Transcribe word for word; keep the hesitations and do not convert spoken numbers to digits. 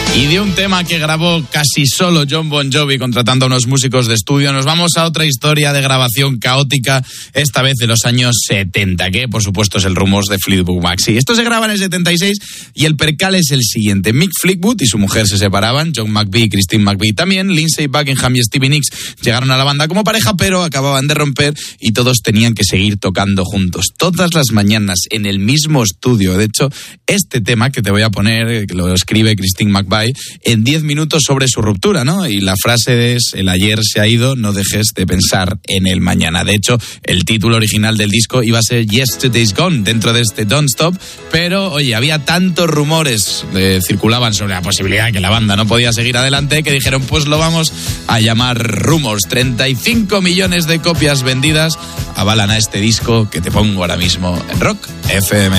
Y de un tema que grabó casi solo Jon Bon Jovi contratando a unos músicos de estudio, nos vamos a otra historia de grabación caótica, esta vez de los años setenta, que por supuesto es el Rumors de Fleetwood Mac. Sí, esto se graba en el setenta y seis y el percal es el siguiente. Mick Fleetwood y su mujer se separaban, John McVie y Christine McVie también, Lindsey Buckingham y Stevie Nicks llegaron a la banda como pareja, pero acababan de romper y todos tenían que seguir tocando juntos, todas las mañanas, en el mismo estudio. De hecho, este tema que te voy a poner, que lo escribe Christine McVie, en diez minutos sobre su ruptura, ¿no? Y la frase es: el ayer se ha ido, no dejes de pensar en el mañana. De hecho, el título original del disco iba a ser Yesterday's Gone, dentro de este Don't Stop, pero, oye, había tantos rumores que circulaban sobre la posibilidad de que la banda no podía seguir adelante, que dijeron, pues lo vamos a llamar Rumors. treinta y cinco millones de copias vendidas avalan a este disco que te pongo ahora mismo en Rock F M.